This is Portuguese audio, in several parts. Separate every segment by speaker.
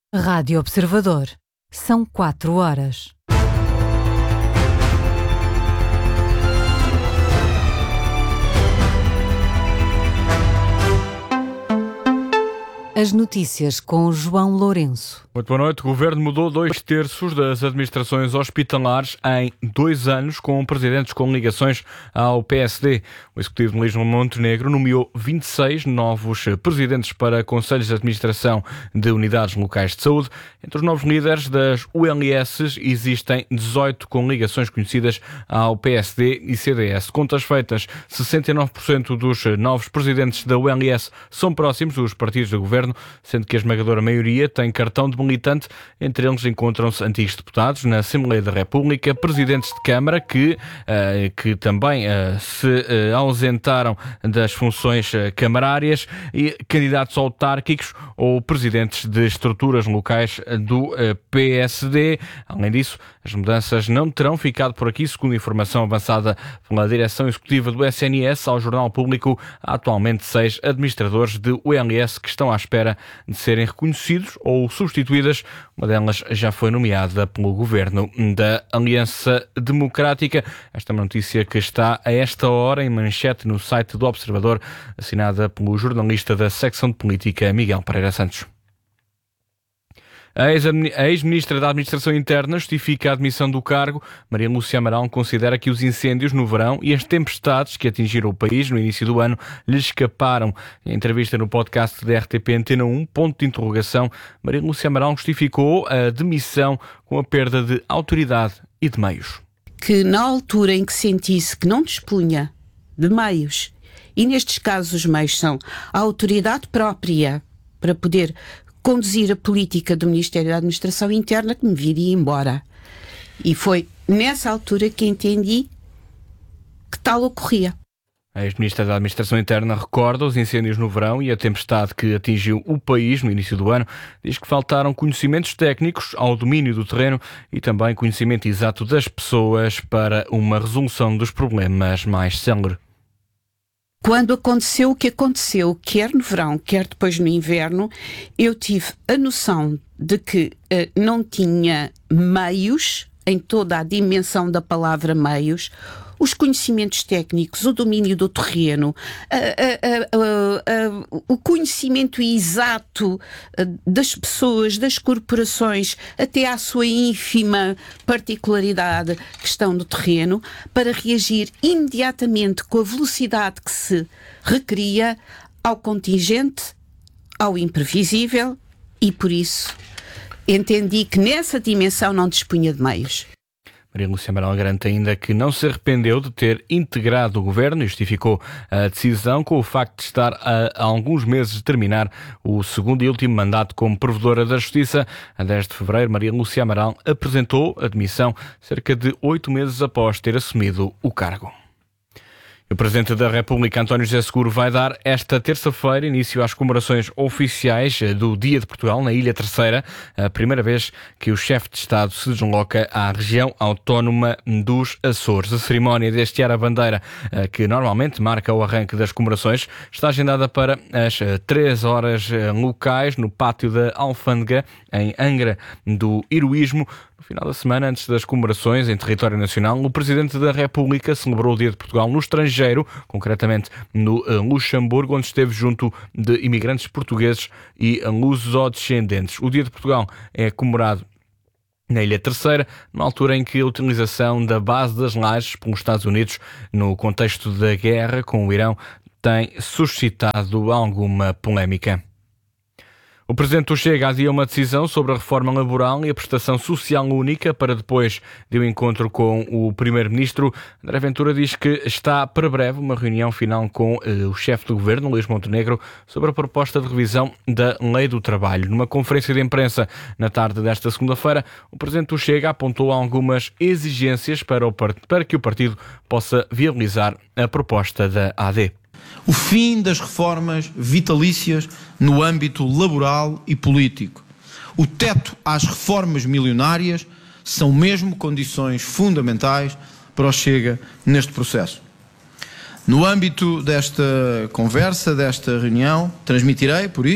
Speaker 1: Rádio Observador. São 4 horas. As notícias com João Lourenço.
Speaker 2: Muito boa noite. O Governo mudou 2/3 das administrações hospitalares em 2 anos, com presidentes com ligações ao PSD. O Executivo de Luís Montenegro nomeou 26 novos presidentes para conselhos de administração de unidades locais de saúde. Entre os novos líderes das ULS existem 18 com ligações conhecidas ao PSD e CDS. Contas feitas, 69% dos novos presidentes da ULS são próximos dos partidos do Governo, sendo que a esmagadora maioria tem cartão de militante. Entre eles encontram-se antigos deputados na Assembleia da República, presidentes de Câmara que também se ausentaram das funções camarárias, e candidatos autárquicos ou presidentes de estruturas locais do PSD. Além disso, as mudanças não terão ficado por aqui. Segundo informação avançada pela direção executiva do SNS ao Jornal Público, há atualmente 6 administradores de ULS que estão à espera de serem reconhecidos ou substituídas. Uma delas já foi nomeada pelo Governo da Aliança Democrática. Esta é uma notícia que está a esta hora em manchete no site do Observador, assinada pelo jornalista da secção de política Miguel Pereira Santos. A ex-ministra da Administração Interna justifica a admissão do cargo. Maria Lúcia Amaral considera que os incêndios no verão e as tempestades que atingiram o país no início do ano lhe escaparam. Em entrevista no podcast da RTP Antena 1, ponto de interrogação, Maria Lúcia Amaral justificou a demissão com a perda de autoridade e de meios.
Speaker 3: Que na altura em que sentisse que não dispunha de meios, e nestes casos os meios são a autoridade própria para poder conduzir a política do Ministério da Administração Interna, que me viria embora. E foi nessa altura que entendi que tal ocorria.
Speaker 2: A ex-ministra da Administração Interna recorda os incêndios no verão e a tempestade que atingiu o país no início do ano. Diz que faltaram conhecimentos técnicos ao domínio do terreno e também conhecimento exato das pessoas para uma resolução dos problemas mais célere.
Speaker 3: Quando aconteceu o que aconteceu, quer no verão, quer depois no inverno, eu tive a noção de que não tinha meios, em toda a dimensão da palavra meios, os conhecimentos técnicos, o domínio do terreno, o conhecimento exato das pessoas, das corporações, até à sua ínfima particularidade, questão do terreno, para reagir imediatamente com a velocidade que se requeria ao contingente, ao imprevisível, e por isso entendi que nessa dimensão não dispunha de meios.
Speaker 2: Maria Lúcia Amaral garante ainda que não se arrependeu de ter integrado o Governo e justificou a decisão com o facto de estar a alguns meses de terminar o segundo e último mandato como Provedora da Justiça. A 10 de fevereiro, Maria Lúcia Amaral apresentou a demissão cerca de 8 meses após ter assumido o cargo. O Presidente da República, António José Seguro, vai dar esta terça-feira início às comemorações oficiais do Dia de Portugal na Ilha Terceira, a primeira vez que o chefe de Estado se desloca à região autónoma dos Açores. A cerimónia de hastear a bandeira, que normalmente marca o arranque das comemorações, está agendada para as 3 horas locais no pátio da Alfândega, em Angra do Heroísmo. No final da semana, antes das comemorações em território nacional, o Presidente da República celebrou o Dia de Portugal no estrangeiro, concretamente no Luxemburgo, onde esteve junto de imigrantes portugueses e lusodescendentes. O Dia de Portugal é comemorado na Ilha Terceira, numa altura em que a utilização da base das Lajes pelos Estados Unidos no contexto da guerra com o Irão tem suscitado alguma polémica. O Presidente do Chega adia uma decisão sobre a reforma laboral e a prestação social única para depois de um encontro com o Primeiro-Ministro. André Ventura diz que está para breve uma reunião final com o chefe do Governo, Luís Montenegro, sobre a proposta de revisão da Lei do Trabalho. Numa conferência de imprensa na tarde desta segunda-feira, o Presidente do Chega apontou algumas exigências para que o partido possa viabilizar a proposta da AD.
Speaker 4: O fim das reformas vitalícias no âmbito laboral e político. O teto às reformas milionárias são mesmo condições fundamentais para o Chega neste processo. No âmbito desta conversa, desta reunião, transmitirei, por isso,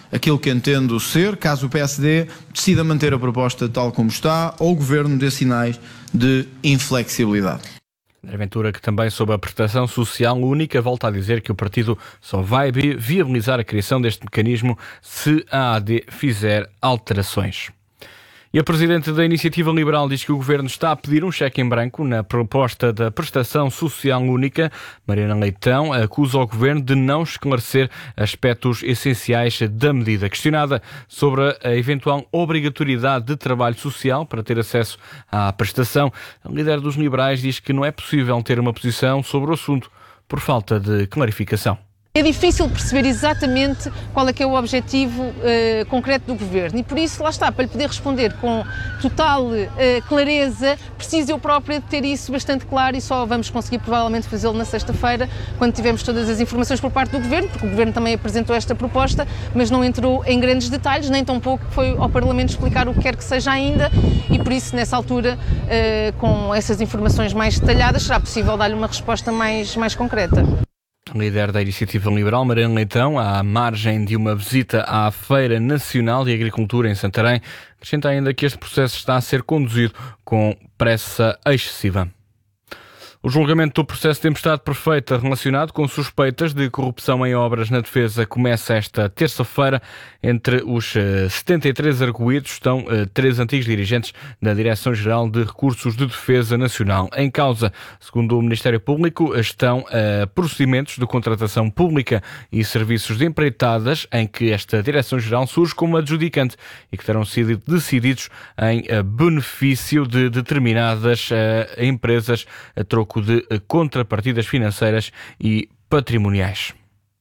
Speaker 4: aquilo que entendo ser, caso o PSD decida manter a proposta tal como está ou o Governo dê sinais de inflexibilidade.
Speaker 2: André Ventura, que também sob a prestação social única, volta a dizer que o partido só vai viabilizar a criação deste mecanismo se a AD fizer alterações. E a Presidente da Iniciativa Liberal diz que o Governo está a pedir um cheque em branco na proposta da prestação social única. Mariana Leitão acusa o Governo de não esclarecer aspectos essenciais da medida. Questionada sobre a eventual obrigatoriedade de trabalho social para ter acesso à prestação, a líder dos liberais diz que não é possível ter uma posição sobre o assunto por falta de clarificação.
Speaker 5: É difícil perceber exatamente qual é que é o objetivo concreto do Governo e por isso, lá está, para lhe poder responder com total clareza, preciso eu própria de ter isso bastante claro e só vamos conseguir provavelmente fazê-lo na sexta-feira, quando tivermos todas as informações por parte do Governo, porque o Governo também apresentou esta proposta, mas não entrou em grandes detalhes, nem tampouco foi ao Parlamento explicar o que quer que seja ainda e por isso, nessa altura, com essas informações mais detalhadas, será possível dar-lhe uma resposta mais concreta.
Speaker 2: Líder da Iniciativa Liberal, Mariana Leitão, à margem de uma visita à Feira Nacional de Agricultura em Santarém, acrescenta ainda que este processo está a ser conduzido com pressa excessiva. O julgamento do processo de tempestade perfeita relacionado com suspeitas de corrupção em obras na defesa começa esta terça-feira. Entre os 73 arguídos estão 3 antigos dirigentes da Direção-Geral de Recursos de Defesa Nacional. Em causa, segundo o Ministério Público, estão procedimentos de contratação pública e serviços de empreitadas em que esta Direção-Geral surge como adjudicante e que terão sido decididos em benefício de determinadas empresas a troco de contrapartidas financeiras e patrimoniais.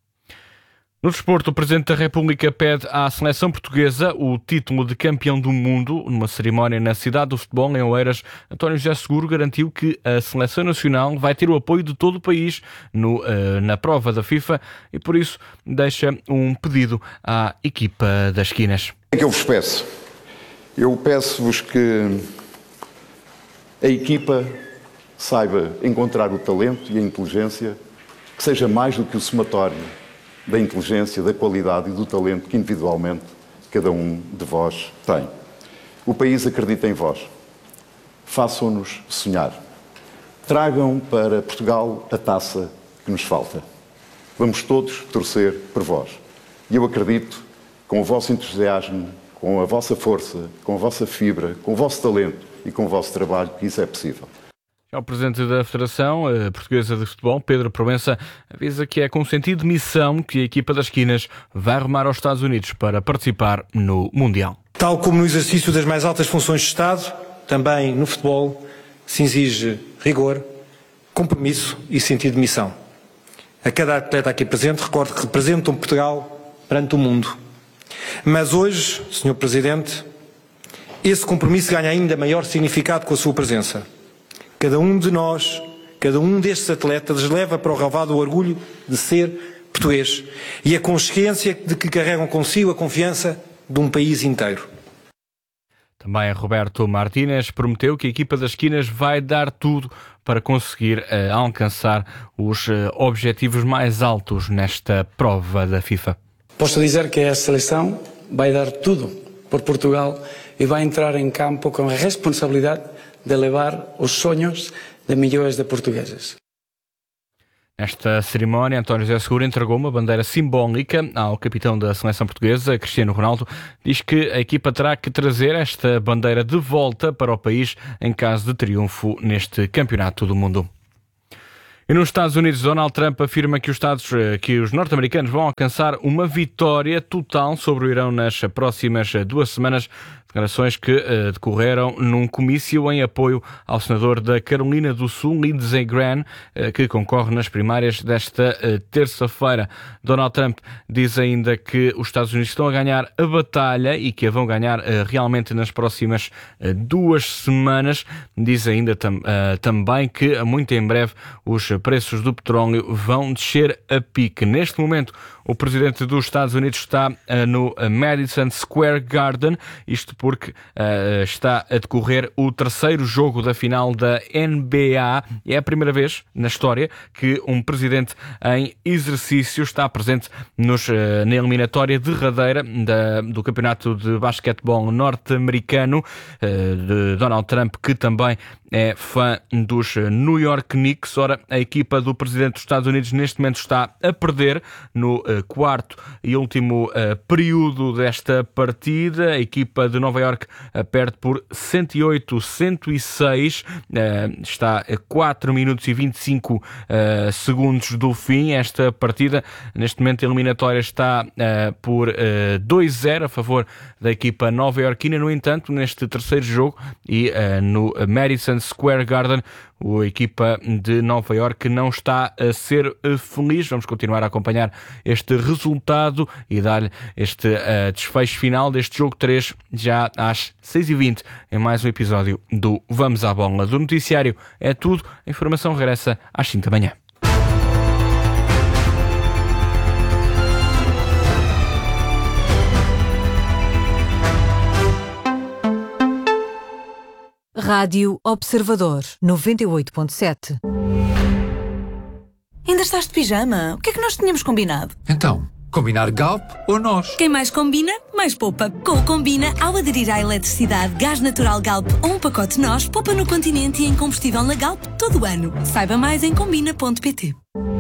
Speaker 2: No desporto, o Presidente da República pede à seleção portuguesa o título de campeão do mundo. Numa cerimónia na cidade do futebol, em Oeiras, António José Seguro garantiu que a seleção nacional vai ter o apoio de todo o país na prova da FIFA e, por isso, deixa um pedido à equipa das esquinas.
Speaker 6: O que é que eu vos peço? Eu peço-vos que a equipa saiba encontrar o talento e a inteligência que seja mais do que o somatório da inteligência, da qualidade e do talento que individualmente cada um de vós tem. O país acredita em vós. Façam-nos sonhar. Tragam para Portugal a taça que nos falta. Vamos todos torcer por vós. E eu acredito, com o vosso entusiasmo, com a vossa força, com a vossa fibra, com o vosso talento e com o vosso trabalho, que isso é possível.
Speaker 2: O Presidente da Federação Portuguesa de Futebol, Pedro Proença, avisa que é com sentido de missão que a equipa das esquinas vai rumar aos Estados Unidos para participar no Mundial.
Speaker 7: Tal como no exercício das mais altas funções de Estado, também no futebol se exige rigor, compromisso e sentido de missão. A cada atleta aqui presente, recordo que representam Portugal perante o mundo. Mas hoje, Sr. Presidente, esse compromisso ganha ainda maior significado com a sua presença. Cada um de nós, cada um destes atletas leva para o relvado o orgulho de ser português e a consciência de que carregam consigo a confiança de um país inteiro.
Speaker 2: Também Roberto Martínez prometeu que a equipa das esquinas vai dar tudo para conseguir alcançar os objetivos mais altos nesta prova da FIFA.
Speaker 8: Posso dizer que a seleção vai dar tudo por Portugal e vai entrar em campo com a responsabilidade de levar os sonhos de milhões de portugueses.
Speaker 2: Nesta cerimónia, António José Seguro entregou uma bandeira simbólica ao capitão da seleção portuguesa, Cristiano Ronaldo. Diz que a equipa terá que trazer esta bandeira de volta para o país em caso de triunfo neste campeonato do mundo. E nos Estados Unidos, Donald Trump afirma que os norte-americanos vão alcançar uma vitória total sobre o Irão nas próximas 2 semanas. Declarações que decorreram num comício em apoio ao senador da Carolina do Sul, Lindsey Graham, que concorre nas primárias desta terça-feira. Donald Trump diz ainda que os Estados Unidos estão a ganhar a batalha e que a vão ganhar realmente nas próximas 2 semanas. Diz ainda também que muito em breve os preços do petróleo vão descer a pique. Neste momento, o presidente dos Estados Unidos está no Madison Square Garden, isto porque está a decorrer o terceiro jogo da final da NBA. É a primeira vez na história que um presidente em exercício está presente na eliminatória derradeira do campeonato de basquetebol norte-americano, de Donald Trump, que também é fã dos New York Knicks. Ora, a equipa do presidente dos Estados Unidos neste momento está a perder no quarto e último período desta partida. A equipa de Nova York perde por 108-106. Está a 4 minutos e 25 segundos do fim. Esta partida, neste momento, a eliminatória está por 2-0 a favor da equipa nova-iorquina. No entanto, neste terceiro jogo e no Madison Square Garden, a equipa de Nova Iorque não está a ser feliz. Vamos continuar a acompanhar este resultado e dar-lhe este desfecho final deste jogo 3 já às 6h20 em mais um episódio do Vamos à Bola. Do noticiário é tudo. A informação regressa às 5 da manhã.
Speaker 1: Rádio Observador 98.7.
Speaker 9: Ainda estás de pijama? O que é que nós tínhamos combinado?
Speaker 10: Então, combinar Galp ou nós?
Speaker 9: Quem mais combina, mais poupa. Com o Combina, ao aderir à eletricidade, gás natural Galp ou um pacote nós, poupa no Continente e em combustível na Galp todo o ano. Saiba mais em combina.pt.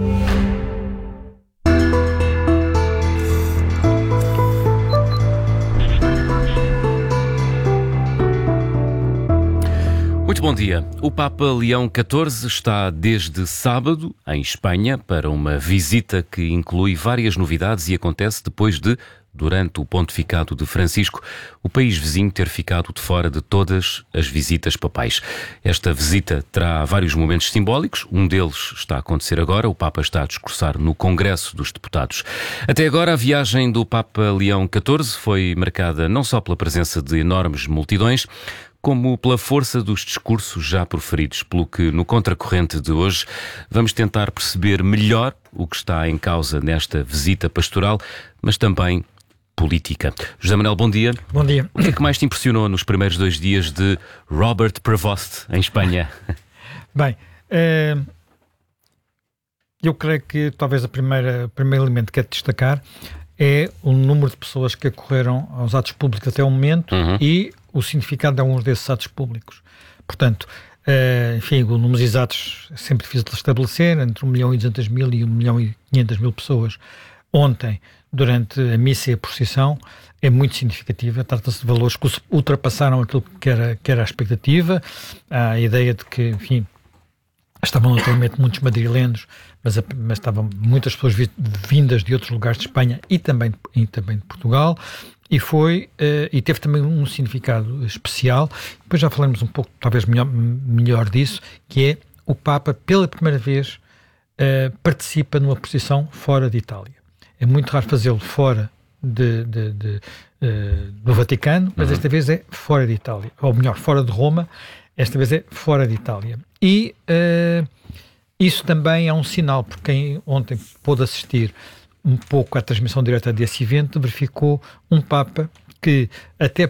Speaker 11: Muito bom dia. O Papa Leão XIV está desde sábado em Espanha para uma visita que inclui várias novidades e acontece depois de, durante o pontificado de Francisco, o país vizinho ter ficado de fora de todas as visitas papais. Esta visita terá vários momentos simbólicos. Um deles está a acontecer agora. O Papa está a discursar no Congresso dos Deputados. Até agora, a viagem do Papa Leão XIV foi marcada não só pela presença de enormes multidões, como pela força dos discursos já proferidos, pelo que no Contracorrente de hoje vamos tentar perceber melhor o que está em causa nesta visita pastoral, mas também política. José Manuel, bom dia.
Speaker 12: Bom dia.
Speaker 11: O que é que mais te impressionou nos primeiros 2 dias de Robert Prevost em Espanha?
Speaker 12: Bem, eu creio que talvez o primeiro elemento que é de destacar é o número de pessoas que acorreram aos atos públicos até o momento e o significado de alguns desses atos públicos. Portanto, enfim, os números exatos é sempre difícil de estabelecer, entre 1.200.000 e 1.500.000 pessoas ontem, durante a missa e a procissão, é muito significativa. Trata-se de valores que ultrapassaram aquilo que era a expectativa. Há a ideia de que, enfim, estavam naturalmente muitos madrilenos, mas estavam muitas pessoas vindas de outros lugares de Espanha e também de Portugal, e teve também um significado especial. Depois já falaremos um pouco, talvez melhor disso, que é o Papa, pela primeira vez, participa numa procissão fora de Itália. É muito raro fazê-lo fora do Vaticano, mas desta vez é fora de Itália, ou melhor, fora de Roma. Esta vez é fora de Itália. E isso também é um sinal, porque quem ontem pôde assistir um pouco à transmissão direta desse evento, verificou um Papa que, até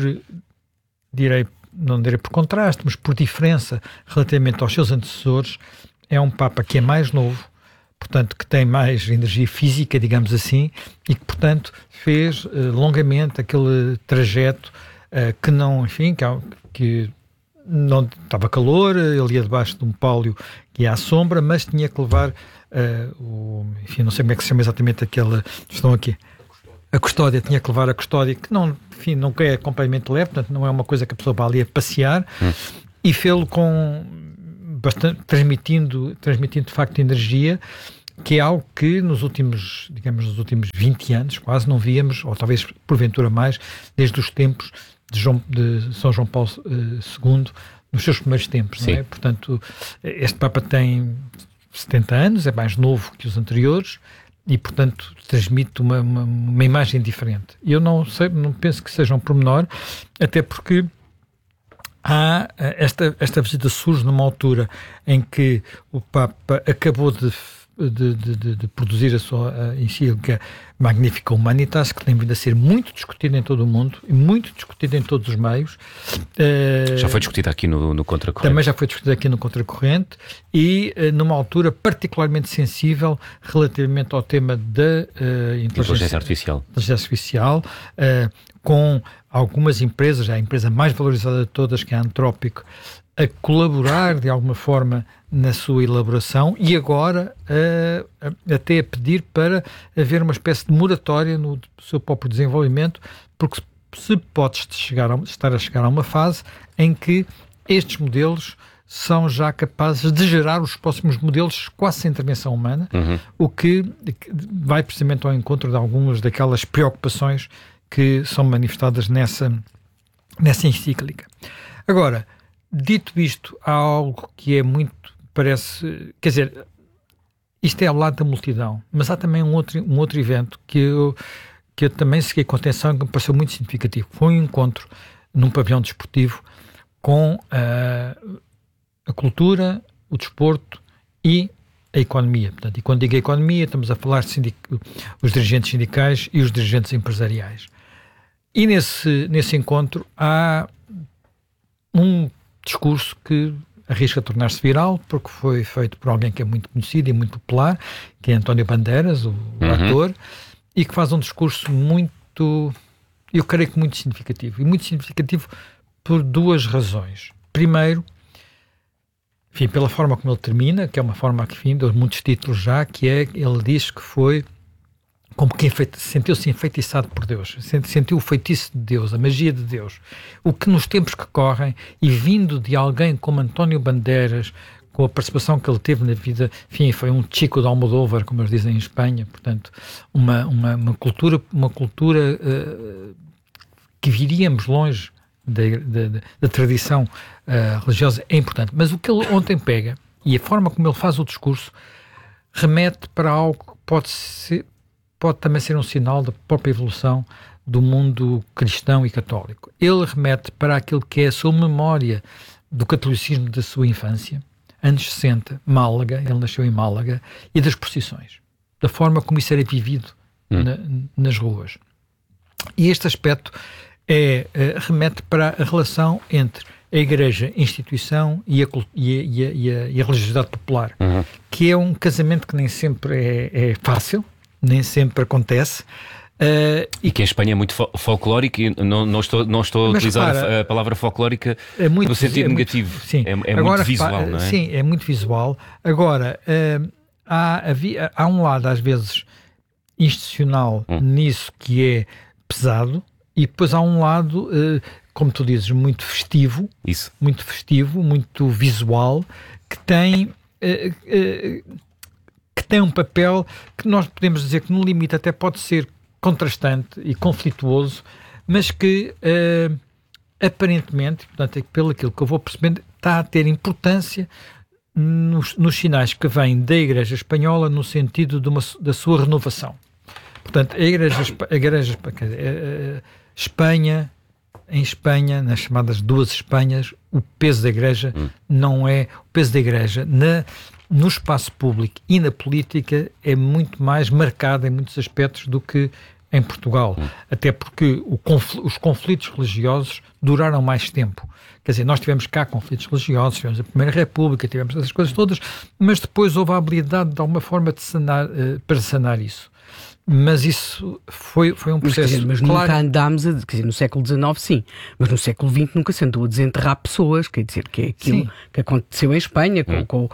Speaker 12: não direi por contraste, mas por diferença relativamente aos seus antecessores, é um Papa que é mais novo, portanto, que tem mais energia física, digamos assim, e que, portanto, fez longamente aquele trajeto que não, enfim, que não estava calor, ele ia debaixo de um pálio que ia à sombra, mas tinha que levar enfim, não sei como é que se chama exatamente aquela, estão aqui, a custódia, tinha que levar a custódia, que não, enfim, não é completamente leve, portanto não é uma coisa que a pessoa vai ali a passear, e fê-lo com bastante, transmitindo de facto energia, que é algo que nos últimos 20 anos quase não víamos, ou talvez porventura mais, desde os tempos de São João Paulo II, nos seus primeiros tempos, não é? Portanto, este Papa tem 70 anos, é mais novo que os anteriores e, portanto, transmite uma imagem diferente. Eu não penso que seja um pormenor, até porque esta visita surge numa altura em que o Papa acabou de de produzir a sua encíclica Magnificat Humanitas, que tem vindo a ser muito discutida em todo o mundo e muito discutida em todos os meios.
Speaker 11: Já foi discutida aqui no Contracorrente.
Speaker 12: Também já foi discutida aqui no Contracorrente e numa altura particularmente sensível relativamente ao tema da inteligência artificial, com algumas empresas, a empresa mais valorizada de todas, que é a Anthropic, a colaborar de alguma forma na sua elaboração e agora até a pedir para haver uma espécie de moratória no seu próprio desenvolvimento, porque se pode estar a chegar a uma fase em que estes modelos são já capazes de gerar os próximos modelos quase sem intervenção humana, o que vai precisamente ao encontro de algumas daquelas preocupações que são manifestadas nessa encíclica. Agora, dito isto, há algo que é muito, parece, quer dizer, isto é ao lado da multidão, mas há também um outro evento que eu também segui com atenção e que me pareceu muito significativo. Foi um encontro num pavilhão desportivo com a cultura, o desporto e a economia. Portanto, e quando digo a economia, estamos a falar de os dirigentes sindicais e os dirigentes empresariais. E nesse encontro há um discurso que arrisca tornar-se viral, porque foi feito por alguém que é muito conhecido e muito popular, que é António Bandeiras, o ator, e que faz um discurso muito, eu creio que muito significativo. E muito significativo por duas razões. Primeiro, enfim, pela forma como ele termina, que é uma forma que, enfim, deu muitos títulos já, que é, ele diz que foi como quem sentiu-se enfeitiçado por Deus, sentiu o feitiço de Deus, a magia de Deus. O que nos tempos que correm, e vindo de alguém como António Bandeiras, com a participação que ele teve na vida, enfim, foi um Chico de Almodóvar, como eles dizem em Espanha, portanto, uma cultura que viríamos longe da tradição religiosa, é importante. Mas o que ele ontem pega, e a forma como ele faz o discurso, remete para algo que pode também ser um sinal da própria evolução do mundo cristão e católico. Ele remete para aquilo que é a sua memória do catolicismo da sua infância, anos 60, Málaga, ele nasceu em Málaga, e das procissões, da forma como isso era vivido nas ruas. E este aspecto remete para a relação entre a Igreja, a instituição e a religiosidade popular, que é um casamento que nem sempre é fácil, nem sempre acontece.
Speaker 11: E que em Espanha é muito folclórico, e não estou a utilizar a palavra folclórica no sentido negativo.
Speaker 12: Sim.
Speaker 11: É muito visual, não é?
Speaker 12: Sim, é muito visual. Agora, há um lado, às vezes, institucional nisso que é pesado, e depois há um lado, como tu dizes, muito festivo, muito visual, que tem um papel que nós podemos dizer que no limite até pode ser contrastante e conflituoso, mas que aparentemente, portanto, pelo aquilo que eu vou percebendo, está a ter importância nos sinais que vêm da Igreja Espanhola no sentido da sua renovação. Portanto, em Espanha, nas chamadas duas Espanhas, o peso da Igreja não é... O peso da Igreja no espaço público e na política é muito mais marcado em muitos aspectos do que em Portugal. Até porque os conflitos religiosos duraram mais tempo. Quer dizer, nós tivemos cá conflitos religiosos, tivemos a Primeira República, tivemos essas coisas todas, mas depois houve a habilidade de alguma forma para sanar isso. Mas isso foi um processo...
Speaker 13: Mas nunca andámos quer dizer, no século XIX sim, mas no século XX nunca se andou a desenterrar pessoas, quer dizer, que é aquilo que aconteceu em Espanha, com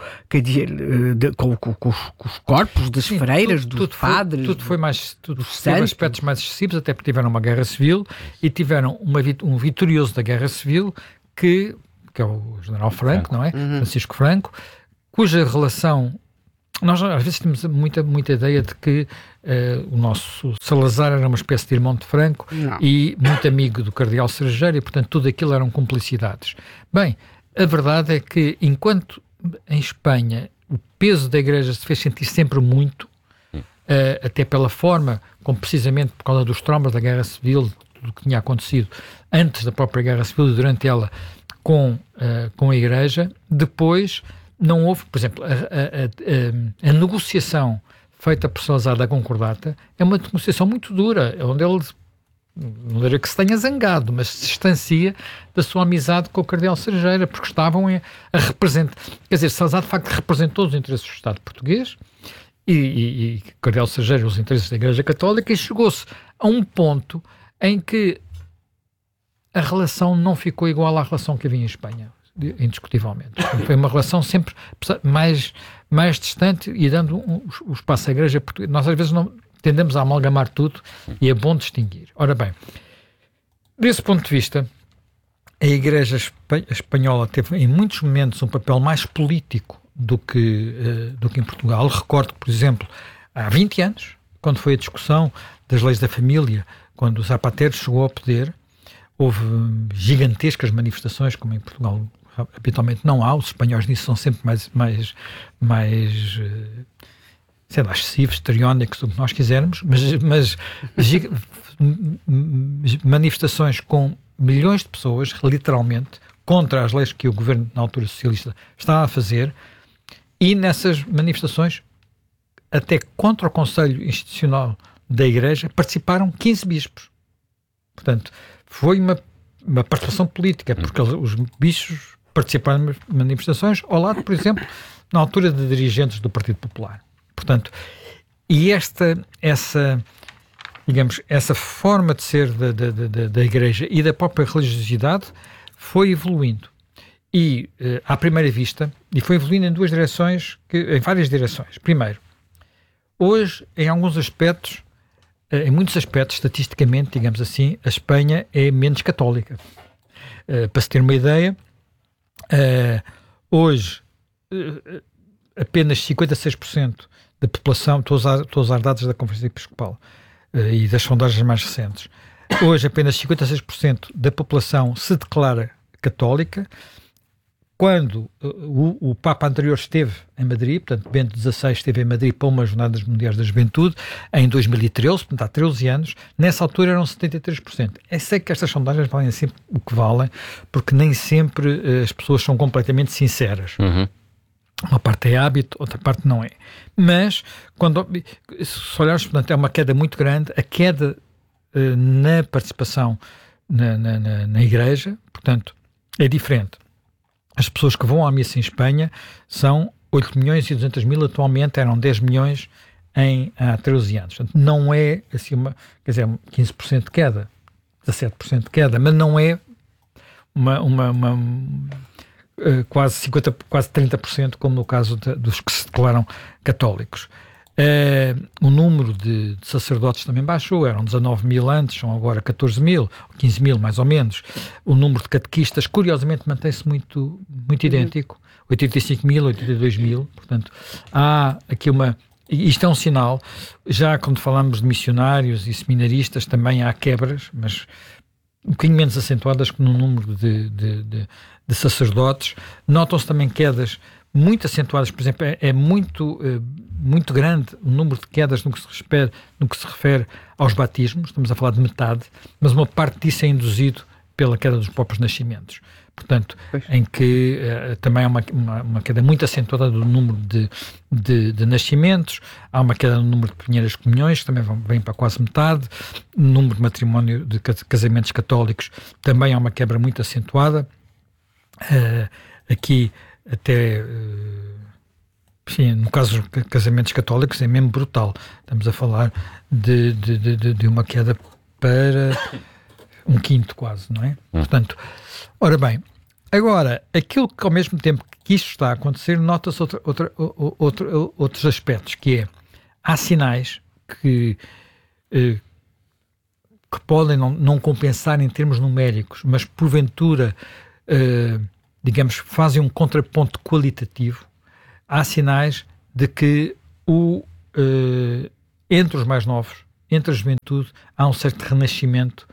Speaker 13: os corpos das freiras, dos padres...
Speaker 12: Teve aspectos mais excessivos, até porque tiveram uma guerra civil e tiveram um vitorioso da guerra civil que é o general Franco, não é? Francisco Franco, cuja relação... Nós às vezes temos muita ideia de que o nosso Salazar era uma espécie de irmão de Franco e muito amigo do cardeal Cerejeira, e portanto tudo aquilo eram cumplicidades. Bem, a verdade é que enquanto em Espanha o peso da Igreja se fez sentir sempre muito, até pela forma, como precisamente por causa dos traumas da Guerra Civil, do que tinha acontecido antes da própria Guerra Civil e durante ela com a Igreja, depois não houve, por exemplo, a negociação feita por Salazar da Concordata é uma negociação muito dura, onde ele, não diria que se tenha zangado, mas se distancia da sua amizade com o Cardeal Cerejeira, porque estavam a representar, quer dizer, Salazar de facto representou os interesses do Estado português e Cardeal Cerejeira os interesses da Igreja Católica, e chegou-se a um ponto em que a relação não ficou igual à relação que havia em Espanha, indiscutivelmente. Foi uma relação sempre mais distante e dando o espaço à Igreja Portuguesa. Nós às vezes não tendemos a amalgamar tudo e é bom distinguir. Ora bem, desse ponto de vista, a Igreja Espanhola teve em muitos momentos um papel mais político do que em Portugal. Recordo, por exemplo, há 20 anos, quando foi a discussão das leis da família, quando o Zapatero chegou ao poder, houve gigantescas manifestações, como em Portugal habitualmente não há. Os espanhóis nisso são sempre mais sei lá, excessivos, histriónicos, o que nós quisermos, mas manifestações com milhões de pessoas, literalmente, contra as leis que o governo, na altura socialista, estava a fazer, e nessas manifestações, até contra o Conselho Institucional da Igreja, participaram 15 bispos. Portanto, foi uma participação política, porque os bispos participaram de manifestações ao lado, por exemplo, na altura de dirigentes do Partido Popular. Portanto, e essa forma de ser da Igreja e da própria religiosidade foi evoluindo. E, à primeira vista, e foi evoluindo em várias direções. Primeiro, hoje, em muitos aspectos, estatisticamente, digamos assim, a Espanha é menos católica. Para se ter uma ideia, hoje apenas 56% da população, estou a usar dados da Conferência Episcopal e das sondagens mais recentes, hoje apenas 56% da população se declara católica. Quando o Papa anterior esteve em Madrid, portanto Bento XVI esteve em Madrid para umas Jornadas Mundiais da Juventude, em 2013, portanto há 13 anos, nessa altura eram 73%. Eu sei que estas sondagens valem sempre o que valem, porque nem sempre as pessoas são completamente sinceras.
Speaker 11: Uhum.
Speaker 12: Uma parte é hábito, outra parte não é. Mas, se olharmos, portanto, é uma queda muito grande, a queda na participação na Igreja, portanto, é diferente. As pessoas que vão à missa em Espanha são 8 milhões e 200 mil, atualmente eram 10 milhões há 13 anos. Portanto, não é assim quer dizer, 15% de queda, 17% de queda, mas não é quase 50%, quase 30%, como no caso dos que se declaram católicos. O número de sacerdotes também baixou, eram 19 mil antes, são agora 14 mil, 15 mil mais ou menos. O número de catequistas, curiosamente, mantém-se muito idêntico, 85 mil, 82 mil, portanto, há aqui isto é um sinal. Já quando falamos de missionários e seminaristas também há quebras, mas um bocadinho menos acentuadas que no número de sacerdotes. Notam-se também quedas muito acentuadas, por exemplo, é muito grande o número de quedas no que se refere aos batismos, estamos a falar de metade, mas uma parte disso é induzido pela queda dos próprios nascimentos. Portanto, em que também há uma queda muito acentuada do número de nascimentos, há uma queda no número de primeiras comunhões, que também vem para quase metade, no número de matrimónio, de casamentos católicos, também há uma quebra muito acentuada. Aqui, até, sim, no caso dos casamentos católicos, é mesmo brutal. Estamos a falar de uma queda para um quinto quase, não é? Portanto, ora bem, agora, aquilo que ao mesmo tempo que isto está a acontecer, nota-se outros aspectos, que é, há sinais que podem não compensar em termos numéricos, mas porventura, digamos, fazem um contraponto qualitativo. Há sinais de que entre os mais novos, entre a juventude, há um certo renascimento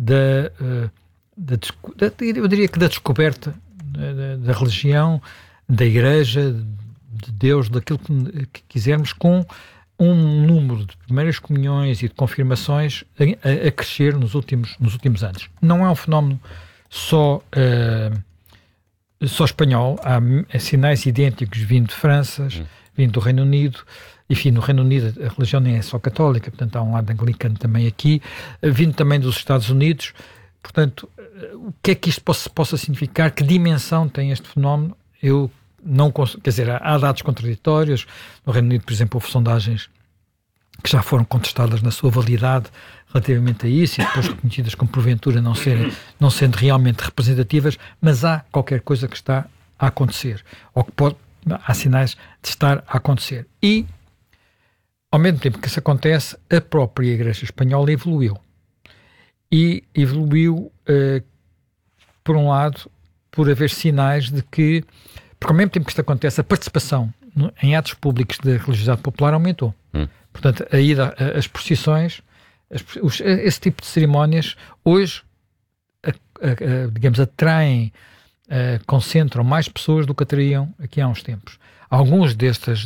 Speaker 12: eu diria que da descoberta da religião, da Igreja, de Deus, daquilo que quisermos, com um número de primeiras comunhões e de confirmações a crescer nos últimos anos. Não é um fenómeno só só espanhol, há sinais idênticos vindo de França, vindo do Reino Unido. Enfim, no Reino Unido a religião nem é só católica, portanto há um lado anglicano também aqui, vindo também dos Estados Unidos. Portanto, o que é que isto possa significar? Que dimensão tem este fenómeno? Eu não consigo, quer dizer, há dados contraditórios. No Reino Unido, por exemplo, houve sondagens que já foram contestadas na sua validade relativamente a isso e depois reconhecidas como porventura não sendo realmente representativas, mas há qualquer coisa que está a acontecer, ou que há sinais de estar a acontecer. E, ao mesmo tempo que isso acontece, a própria Igreja Espanhola evoluiu. E evoluiu, por um lado, por haver sinais de que, porque ao mesmo tempo que isto acontece, a participação em atos públicos da religiosidade popular aumentou. Portanto, as procissões, esse tipo de cerimónias, hoje, digamos, atraem, concentram mais pessoas do que atraíam aqui há uns tempos. Alguns destes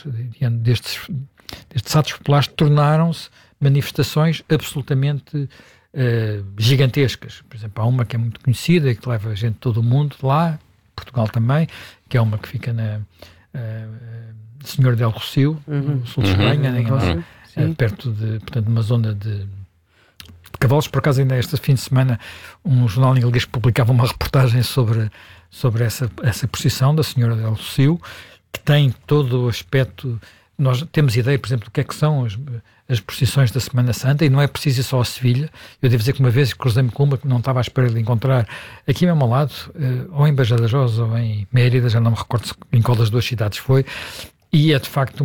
Speaker 12: atos populares tornaram-se manifestações absolutamente gigantescas. Por exemplo, há uma que é muito conhecida e que leva a gente de todo o mundo lá, Portugal também, que é uma que fica na Senhor del Rocio, no sul de Espanha, perto de, portanto, uma zona de cavalos. Por acaso, ainda este fim de semana, um jornal inglês publicava uma reportagem sobre essa procissão da Senhora del Rocio, que tem todo o aspecto. Nós temos ideia, por exemplo, do que é que são as procissões da Semana Santa, e não é preciso ir só a Sevilha. Eu devo dizer que uma vez cruzei-me com uma que não estava à espera de encontrar aqui mesmo ao lado, ou em Badajoz ou em Mérida, já não me recordo em qual das duas cidades foi, e é de facto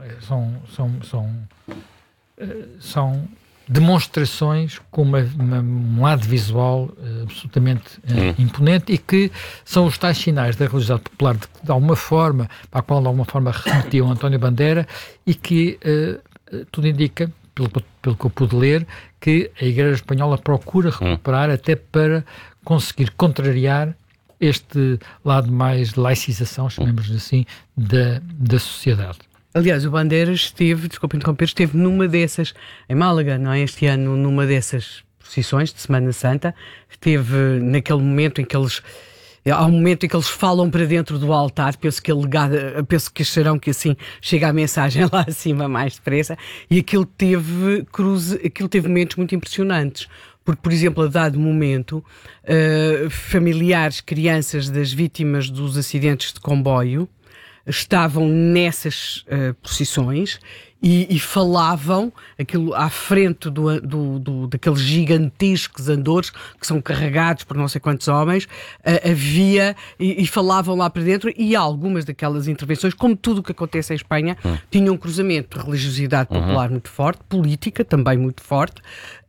Speaker 12: são demonstrações com um lado visual absolutamente imponente, e que são os tais sinais da religiosidade popular de alguma forma, para a qual de alguma forma remetiu António Bandeira, e que tudo indica, pelo que eu pude ler, que a Igreja Espanhola procura recuperar até para conseguir contrariar este lado mais de laicização, chamemos assim, da sociedade.
Speaker 13: Aliás, o Bandeira esteve numa dessas, em Málaga, não é? Este ano, numa dessas procissões de Semana Santa, esteve naquele momento em que eles... Há um momento em que eles falam para dentro do altar, penso que acharão que assim chega a mensagem lá acima mais depressa, e aquilo teve momentos muito impressionantes. Porque, por exemplo, a dado momento, familiares, crianças das vítimas dos acidentes de comboio estavam nessas procissões e falavam aquilo à frente daqueles gigantescos andores que são carregados por não sei quantos homens, e falavam lá para dentro, e algumas daquelas intervenções, como tudo o que acontece em Espanha, tinham um cruzamento de religiosidade popular muito forte, política também muito forte,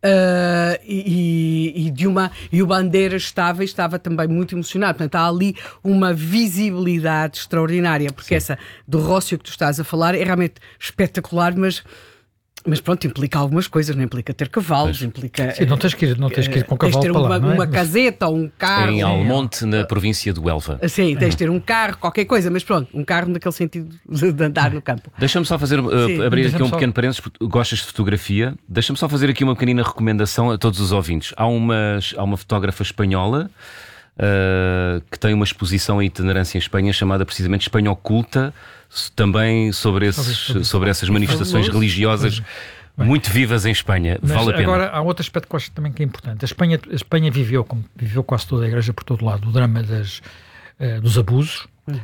Speaker 13: e o Bandeira estava também muito emocionado. Portanto, há ali uma visibilidade extraordinária, porque essa do Rócio que tu estás a falar é realmente espetacular, mas pronto, implica algumas coisas, não implica ter cavalos, implica...
Speaker 12: Sim, não tens que ir com cavalo
Speaker 13: ter
Speaker 12: para lá, não é?
Speaker 13: uma caseta ou um carro.
Speaker 11: Em Almonte, na província do Elva.
Speaker 13: Sim, tens de ter um carro, qualquer coisa, mas pronto, um carro naquele sentido de andar no campo.
Speaker 11: Deixa-me só abrir aqui um pequeno parênteses, porque gostas de fotografia. Deixa-me só fazer aqui uma pequenina recomendação a todos os ouvintes. Há uma fotógrafa espanhola que tem uma exposição em itinerância em Espanha chamada precisamente Espanha Oculta, também sobre essas manifestações religiosas muito vivas em Espanha.
Speaker 12: Mas
Speaker 11: vale a pena. Agora,
Speaker 12: há outro aspecto que eu acho também que é importante. A Espanha viveu, como viveu quase toda a Igreja por todo lado, o drama dos abusos.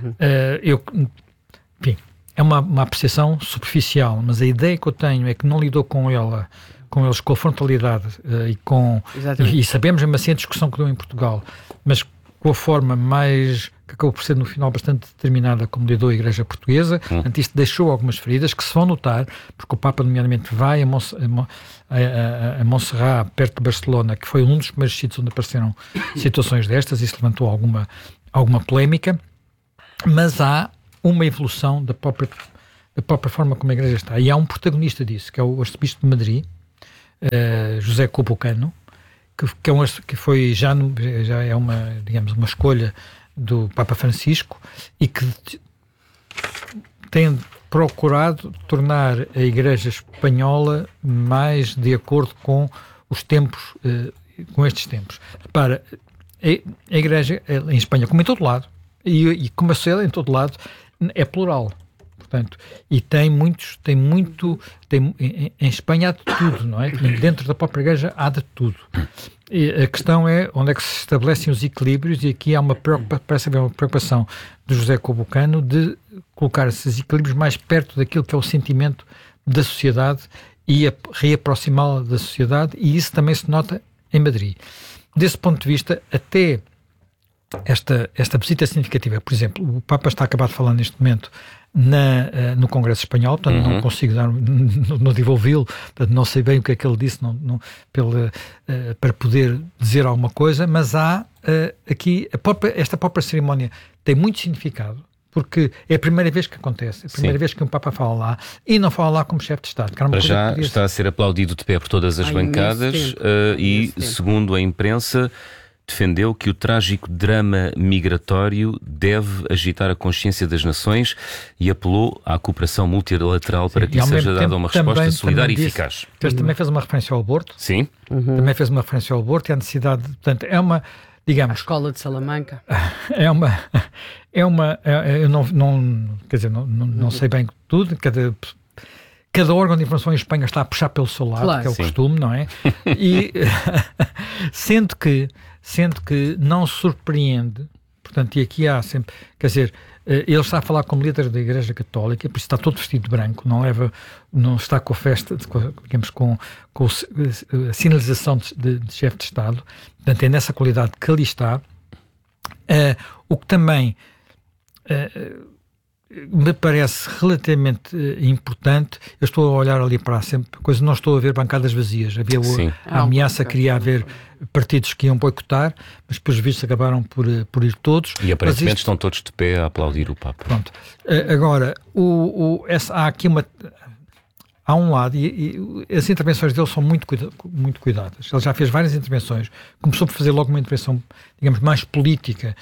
Speaker 12: Enfim, é uma apreciação superficial, mas a ideia que eu tenho é que não lidou com eles com a frontalidade e sabemos mesmo assim a discussão que deu em Portugal, mas com a forma mais, que acabou por ser no final bastante determinada, como lidou a Igreja Portuguesa. Portanto, isto deixou algumas feridas que se vão notar, porque o Papa nomeadamente vai a Montserrat, perto de Barcelona, que foi um dos primeiros sítios onde apareceram situações destas, e isso levantou alguma polémica, mas há uma evolução da própria forma como a Igreja está, e há um protagonista disso, que é o arcebispo de Madrid, José Cobo-Cano, que foi já é uma escolha do Papa Francisco, e que tem procurado tornar a Igreja Espanhola mais de acordo com os tempos, com estes tempos. Repara, a Igreja em Espanha, como em todo lado, E como a sociedade em todo lado é plural. Portanto, e em Espanha há de tudo, não é? Dentro da própria igreja há de tudo. E a questão é onde é que se estabelecem os equilíbrios, e aqui parece haver uma preocupação de José Cobucano de colocar esses equilíbrios mais perto daquilo que é o sentimento da sociedade e reaproximá-la da sociedade, e isso também se nota em Madrid. Desse ponto de vista, até esta visita significativa, por exemplo, o Papa está acabado de falar neste momento no Congresso Espanhol, portanto não consigo não divulguei-lo, portanto não sei bem o que é que ele disse para poder dizer alguma coisa, mas há aqui, esta própria cerimónia tem muito significado, porque é a primeira vez que acontece, a primeira vez que um Papa fala lá, e não fala lá como chefe de Estado.
Speaker 11: Para já está a ser aplaudido de pé por todas as bancadas e, segundo a imprensa, defendeu que o trágico drama migratório deve agitar a consciência das nações e apelou à cooperação multilateral para que seja dada uma resposta solidária e eficaz.
Speaker 12: Também fez uma referência ao aborto.
Speaker 11: Sim.
Speaker 12: Também fez uma referência ao aborto e à necessidade, portanto, é uma, digamos...
Speaker 13: A escola de Salamanca.
Speaker 12: Eu não sei bem tudo, cada órgão de informação em Espanha está a puxar pelo seu lado, claro, que é o costume, não é? E sendo que não surpreende, portanto, e aqui há sempre, quer dizer, ele está a falar como líder da Igreja Católica, por isso está todo vestido de branco, não está com a festa, digamos, com a sinalização de chefe de Estado, portanto, é nessa qualidade que ali está. O que também me parece relativamente importante, eu estou a olhar ali para sempre coisa, não estou a ver bancadas vazias. Havia a ameaça, queria haver partidos que iam boicotar, mas depois vistos acabaram por ir todos.
Speaker 11: E aparentemente estão todos de pé a aplaudir o Papa.
Speaker 12: Pronto. Agora, há aqui há um lado, e as intervenções dele são muito cuidadas. Ele já fez várias intervenções, começou por fazer logo uma intervenção, digamos, mais política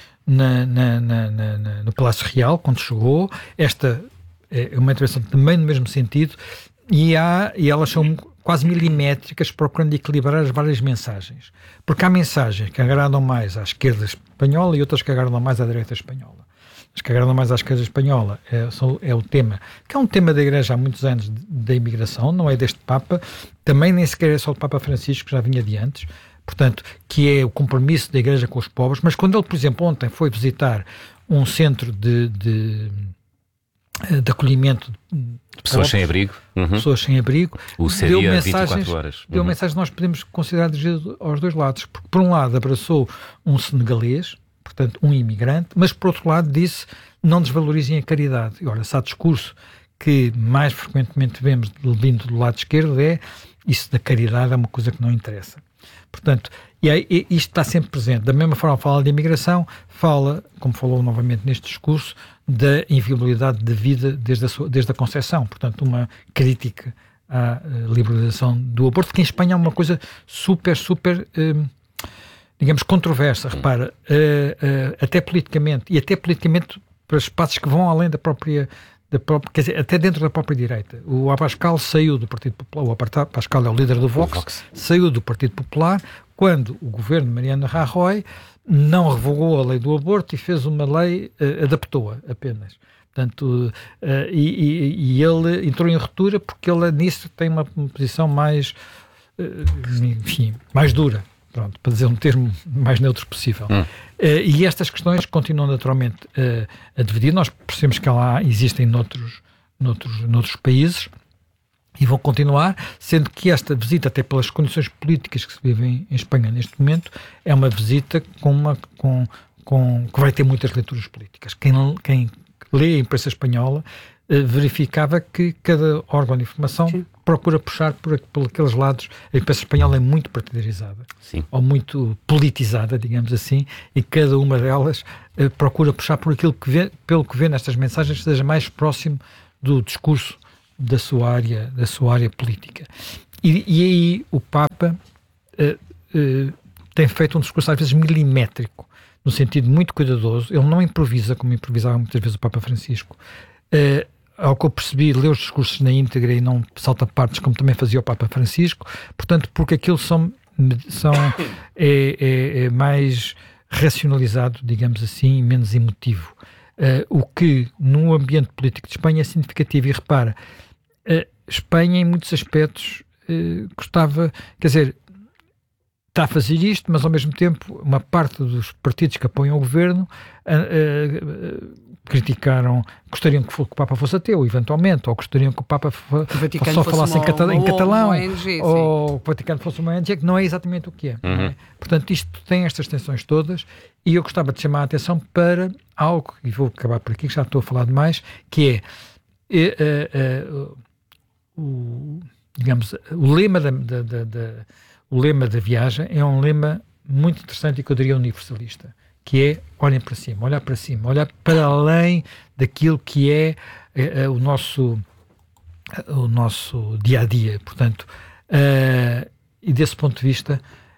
Speaker 12: no Palácio Real, quando chegou. Esta é uma intervenção também no mesmo sentido, e elas são quase milimétricas, procurando equilibrar as várias mensagens. Porque há mensagens que agradam mais à esquerda espanhola e outras que agradam mais à direita espanhola. As que agradam mais à esquerda espanhola é o tema, que é um tema da Igreja há muitos anos, da imigração, não é deste Papa, também nem sequer é só do Papa Francisco, já vinha de antes, portanto, que é o compromisso da Igreja com os pobres. Mas quando ele, por exemplo, ontem foi visitar um centro de acolhimento de
Speaker 11: pessoas sem abrigo,
Speaker 12: pessoas sem abrigo,
Speaker 11: o
Speaker 12: deu
Speaker 11: 24 horas.
Speaker 12: Deu mensagens que nós podemos considerar dirigidas aos dois lados, porque por um lado abraçou um senegalês, portanto, um imigrante, mas por outro lado disse, não desvalorizem a caridade. E olha, se há discurso que mais frequentemente vemos vindo do lado esquerdo, isso da caridade é uma coisa que não interessa. Portanto, e isto está sempre presente. Da mesma forma, fala de imigração, fala, como falou novamente neste discurso, da inviolabilidade da vida desde a concepção. Portanto, uma crítica à liberalização do aborto, que em Espanha é uma coisa super, digamos, controversa. Repara, até politicamente para espaços que vão além da própria, quer dizer, até dentro da própria direita. O Abascal saiu do Partido Popular, o Abascal é o líder do Vox, saiu do Partido Popular quando o governo de Mariano Rajoy não revogou a lei do aborto e fez uma lei, adaptou-a apenas. Portanto, e ele entrou em ruptura porque ele nisso tem uma posição mais, enfim, mais dura. Pronto, para dizer um termo mais neutro possível. E estas questões continuam naturalmente a dividir. Nós percebemos que existem noutros países e vão continuar, sendo que esta visita, até pelas condições políticas que se vivem em Espanha neste momento, é uma visita que vai ter muitas leituras políticas. Quem lê a imprensa espanhola verificava que cada órgão de informação procura puxar por aqueles lados. A imprensa espanhola é muito partidarizada, ou muito politizada, digamos assim, e cada uma delas procura puxar por aquilo pelo que vê nestas mensagens, que seja mais próximo do discurso da sua área política. E aí o Papa tem feito um discurso às vezes milimétrico, no sentido muito cuidadoso. Ele não improvisa como improvisava muitas vezes o Papa Francisco. Ao que eu percebi, lê os discursos na íntegra e não salta partes como também fazia o Papa Francisco, portanto, porque aquilo é mais racionalizado, digamos assim, menos emotivo. O que no ambiente político de Espanha é significativo. E repara, Espanha em muitos aspectos gostava, quer dizer, está a fazer isto, mas ao mesmo tempo uma parte dos partidos que apoiam o governo criticaram, gostariam que o Papa fosse ateu, eventualmente, ou gostariam que o Papa só falasse em catalão,
Speaker 13: ONG,
Speaker 12: ou que o Vaticano fosse uma ONG, que não é exatamente o que é. Não é? Portanto, isto tem estas tensões todas, e eu gostava de chamar a atenção para algo, e vou acabar por aqui, que já estou a falar demais, que digamos, o lema da viagem é um lema muito interessante e que eu diria universalista, que é olhem para cima, olhar para cima, olhar para além daquilo que é o nosso dia-a-dia. Portanto, e desse ponto de vista,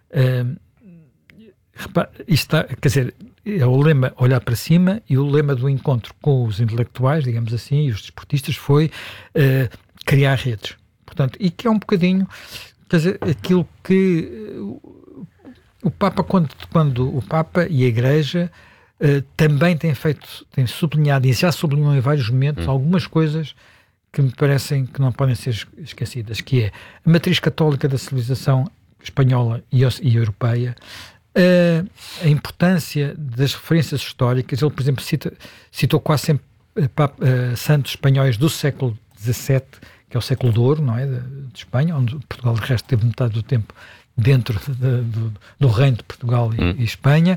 Speaker 12: quer dizer, é o lema olhar para cima, e o lema do encontro com os intelectuais, digamos assim, e os desportistas foi criar redes. Portanto, e que é um bocadinho, quer dizer, aquilo que o Papa, quando o Papa e a Igreja também têm sublinhado, e já sublinhou em vários momentos, algumas coisas que me parecem que não podem ser esquecidas, que é a matriz católica da civilização espanhola e europeia, a importância das referências históricas. Ele, por exemplo, citou quase sempre santos espanhóis do século XVII, que é o século de ouro, não é, de Espanha, onde Portugal, de resto, teve metade do tempo dentro do reino de Portugal e Espanha,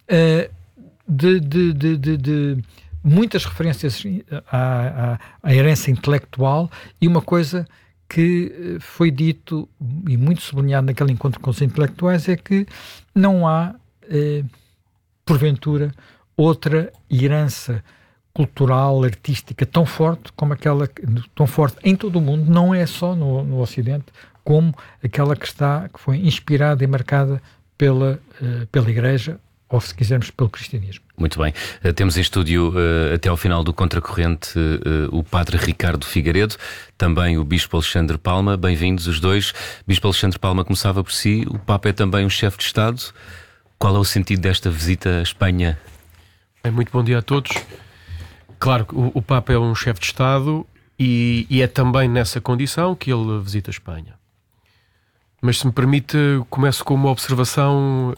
Speaker 12: de muitas referências à herança intelectual, e uma coisa que foi dito e muito sublinhado naquele encontro com os intelectuais é que não há, porventura, outra herança cultural, artística tão forte como aquela, tão forte em todo o mundo, não é só no Ocidente, como aquela que foi inspirada e marcada pela Igreja, ou se quisermos pelo cristianismo.
Speaker 11: Muito bem. Temos em estúdio até ao final do Contracorrente o Padre Ricardo Figueiredo, também o Bispo Alexandre Palma. Bem-vindos os dois. Bispo Alexandre Palma, começava por si. O Papa é também um chefe de Estado. Qual é o sentido desta visita à Espanha?
Speaker 14: Muito bom dia a todos. Claro que o Papa é um chefe de Estado e é também nessa condição que ele visita a Espanha. Mas, se me permite, começo com uma observação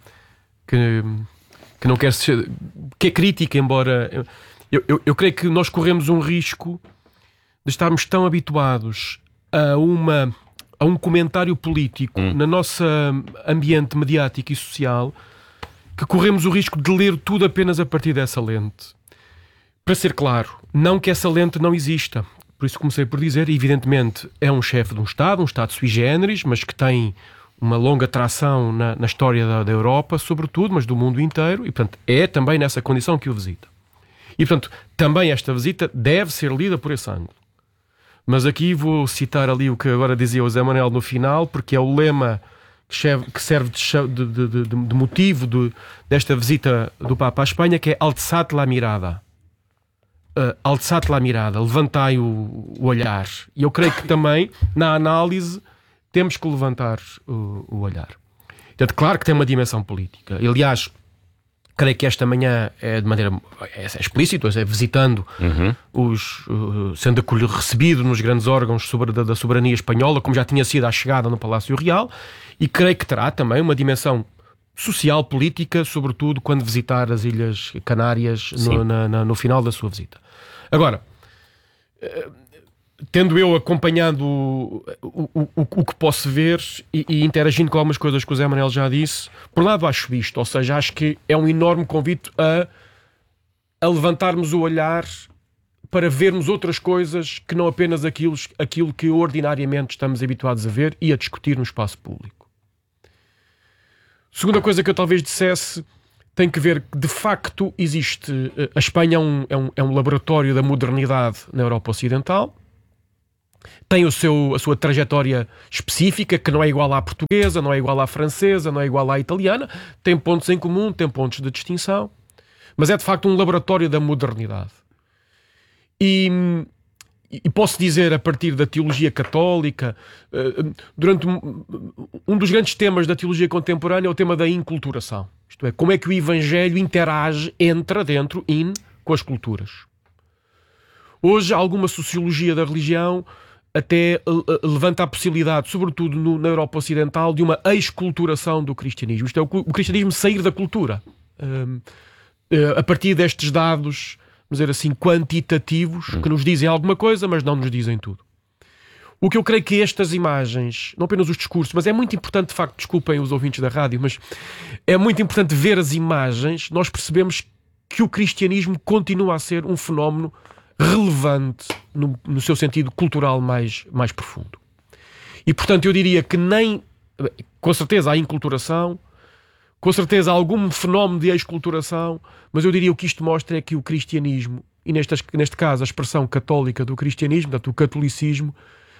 Speaker 14: que não quer ser, que é crítica, embora eu creio que nós corremos um risco de estarmos tão habituados a um comentário político na nossa ambiente mediático e social, que corremos o risco de ler tudo apenas a partir dessa lente. Para ser claro, não que essa lente não exista, por isso comecei por dizer, evidentemente é um chefe de um Estado sui generis, mas que tem uma longa tração na história da Europa, sobretudo, mas do mundo inteiro, e portanto é também nessa condição que o visita. E portanto, também esta visita deve ser lida por esse ângulo. Mas aqui vou citar ali o que agora dizia o Zé Manuel no final, porque é o lema que serve de motivo desta visita do Papa à Espanha, que é alçat la mirada. Alçat la mirada, levantai o olhar. E eu creio que também, na análise, temos que levantar o olhar. Portanto, claro que tem uma dimensão política. Aliás, creio que esta manhã é de maneira explícita, é visitando sendo recebido nos grandes órgãos da soberania espanhola, como já tinha sido à chegada no Palácio Real, e creio que terá também uma dimensão social, política, sobretudo quando visitar as Ilhas Canárias no final da sua visita. Agora, tendo eu acompanhado o que posso ver e interagindo com algumas coisas que o Zé Manuel já disse, por um lado acho isto, ou seja, acho que é um enorme convite a levantarmos o olhar para vermos outras coisas que não apenas aquilo que ordinariamente estamos habituados a ver e a discutir no espaço público. Segunda coisa que eu talvez dissesse tem que ver que, de facto, existe... A Espanha é um laboratório da modernidade na Europa Ocidental. Tem a sua trajetória específica, que não é igual à portuguesa, não é igual à francesa, não é igual à italiana. Tem pontos em comum, tem pontos de distinção. Mas é, de facto, um laboratório da modernidade. E posso dizer, a partir da teologia católica, durante um dos grandes temas da teologia contemporânea é o tema da inculturação. Isto é, como é que o Evangelho interage, entra dentro, com as culturas. Hoje, alguma sociologia da religião até levanta a possibilidade, sobretudo na Europa Ocidental, de uma exculturação do cristianismo. Isto é, o cristianismo sair da cultura. A partir destes dados, vamos dizer assim, quantitativos, que nos dizem alguma coisa, mas não nos dizem tudo. O que eu creio que estas imagens, não apenas os discursos, mas é muito importante, de facto, desculpem os ouvintes da rádio, mas é muito importante ver as imagens, nós percebemos que o cristianismo continua a ser um fenómeno relevante no seu sentido cultural mais profundo. E, portanto, eu diria que com certeza há inculturação, com certeza há algum fenómeno de exculturação, mas eu diria que o que isto mostra é que o cristianismo, e neste caso a expressão católica do cristianismo, portanto o catolicismo,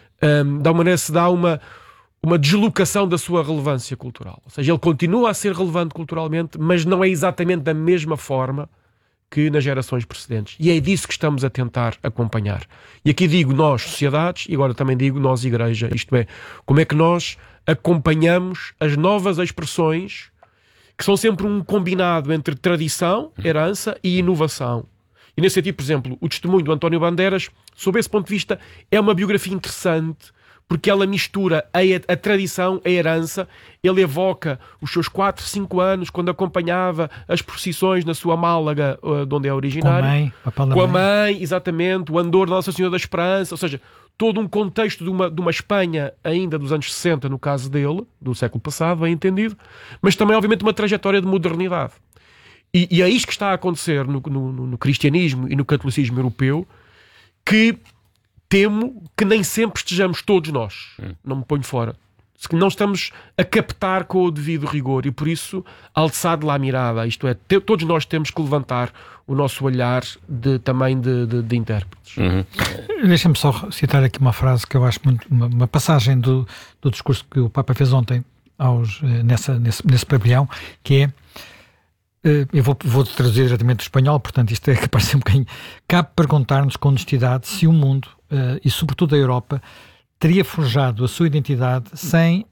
Speaker 14: se dá uma deslocação da sua relevância cultural. Ou seja, ele continua a ser relevante culturalmente, mas não é exatamente da mesma forma que nas gerações precedentes. E é disso que estamos a tentar acompanhar. E aqui digo nós, sociedades, e agora também digo nós, igreja, isto é, como é que nós acompanhamos as novas expressões que são sempre um combinado entre tradição, herança e inovação. E nesse sentido, por exemplo, o testemunho do António Bandeiras, sob esse ponto de vista, é uma biografia interessante, porque ela mistura a tradição, a herança. Ele evoca os seus 4, 5 anos, quando acompanhava as procissões na sua Málaga, de onde é originário. Com a mãe, exatamente, o andor da Nossa Senhora da Esperança, ou seja, todo um contexto de uma Espanha ainda dos anos 60, no caso dele, do século passado, bem entendido, mas também, obviamente, uma trajetória de modernidade. E é isto que está a acontecer no cristianismo e no catolicismo europeu, que temo que nem sempre estejamos todos nós, não me ponho fora, que não estamos a captar com o devido rigor, e por isso alçado lá a mirada, isto é, todos nós temos que levantar o nosso olhar também de intérpretes.
Speaker 12: Deixa-me só citar aqui uma frase que eu acho muito, uma passagem do discurso que o Papa fez ontem nesse pavilhão, que é, eu vou traduzir diretamente do espanhol, portanto isto é capaz de ser um bocadinho. Cabe perguntar-nos com honestidade se o mundo, e sobretudo a Europa, teria forjado a sua identidade sem,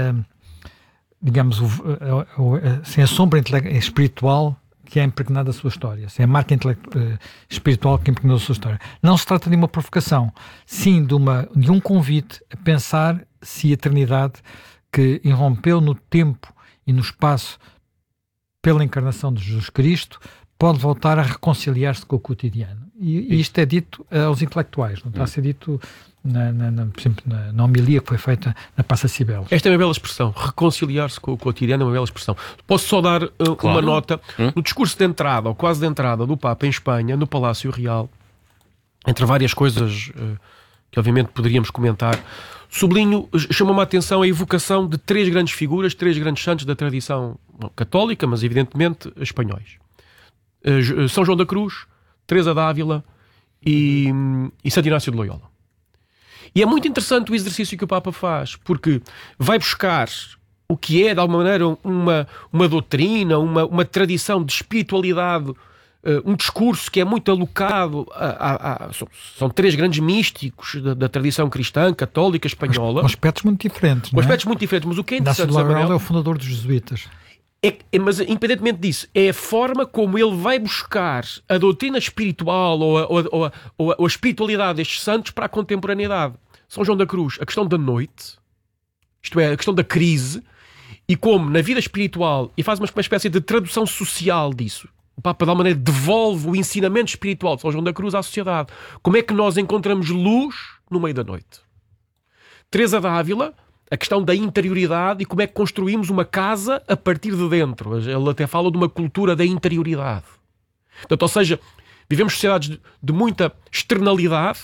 Speaker 12: digamos, sem a sombra espiritual que é impregnada da sua história, sem a marca espiritual que é impregnada da sua história. Não se trata de uma provocação, sim de um convite a pensar se a eternidade que irrompeu no tempo e no espaço pela encarnação de Jesus Cristo, pode voltar a reconciliar-se com o cotidiano. E isto é dito aos intelectuais, não está a ser dito, por exemplo, na homilia que foi feita na Praça Cibeles.
Speaker 14: Esta é uma bela expressão, reconciliar-se com o cotidiano é uma bela expressão. Posso só dar uma nota? No discurso de entrada, ou quase de entrada, do Papa em Espanha, no Palácio Real, entre várias coisas que obviamente poderíamos comentar, chamou-me a atenção a evocação de 3 grandes figuras, 3 grandes santos da tradição católica, mas evidentemente espanhóis. São João da Cruz, Teresa d'Ávila e Santo Inácio de Loyola. E é muito interessante o exercício que o Papa faz, porque vai buscar o que é, de alguma maneira, uma doutrina, uma tradição de espiritualidade, um discurso que é muito alocado são 3 grandes místicos da tradição cristã, católica, espanhola.
Speaker 12: Com aspectos muito diferentes.
Speaker 14: Aspectos muito diferentes, mas o que é interessante...
Speaker 12: Inácio de Loyola é o fundador dos jesuítas.
Speaker 14: Mas, independentemente disso, é a forma como ele vai buscar a doutrina espiritual ou a espiritualidade destes santos para a contemporaneidade. São João da Cruz, a questão da noite, isto é, a questão da crise, e como na vida espiritual, e faz uma espécie de tradução social disso. O Papa, de alguma maneira, devolve o ensinamento espiritual de São João da Cruz à sociedade. Como é que nós encontramos luz no meio da noite? Teresa d'Ávila, a questão da interioridade e como é que construímos uma casa a partir de dentro. Ele até fala de uma cultura da interioridade. Portanto, ou seja, vivemos sociedades de muita externalidade.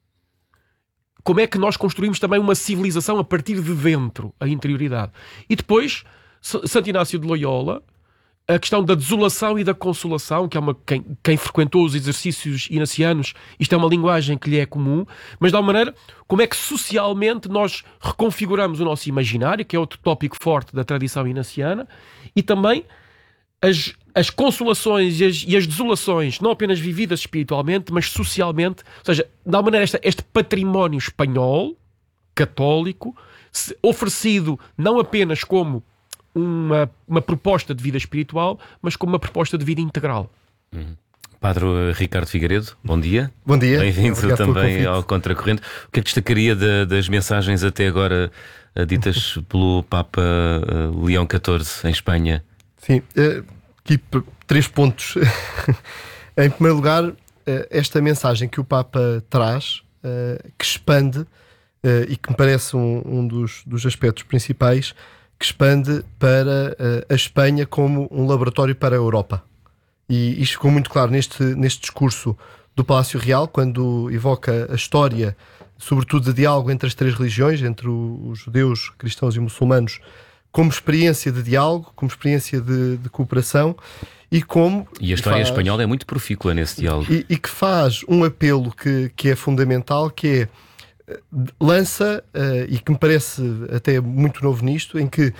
Speaker 14: Como é que nós construímos também uma civilização a partir de dentro, a interioridade? E depois, Santo Inácio de Loyola, a questão da desolação e da consolação, que é quem frequentou os exercícios inacianos, isto é uma linguagem que lhe é comum, mas de alguma maneira, como é que socialmente nós reconfiguramos o nosso imaginário, que é outro tópico forte da tradição inaciana, e também as consolações e as desolações, não apenas vividas espiritualmente, mas socialmente, ou seja, de alguma maneira este património espanhol, católico, oferecido não apenas como uma proposta de vida espiritual, mas como uma proposta de vida integral.
Speaker 11: Padre Ricardo Figueiredo, bom dia.
Speaker 15: Bom dia.
Speaker 11: Bem-vindo também ao Contracorrente. O que é que destacaria das mensagens até agora ditas pelo Papa Leão XIV em Espanha?
Speaker 15: Sim, aqui 3 pontos. Em primeiro lugar, esta mensagem que o Papa traz, que expande, e que me parece um dos aspectos principais, que expande para a Espanha como um laboratório para a Europa. E isto ficou muito claro neste discurso do Palácio Real, quando evoca a história, sobretudo de diálogo entre as 3 religiões, entre os judeus, cristãos e muçulmanos, como experiência de diálogo, como experiência de cooperação, e a
Speaker 11: história espanhola é muito profícua nesse diálogo.
Speaker 15: E que faz um apelo que é fundamental, que é lança, e que me parece até muito novo nisto, em que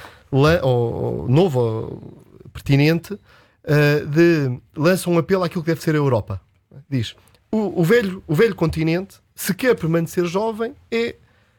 Speaker 15: pertinente, lança um apelo àquilo que deve ser a Europa. Diz, o velho continente, se quer permanecer jovem, é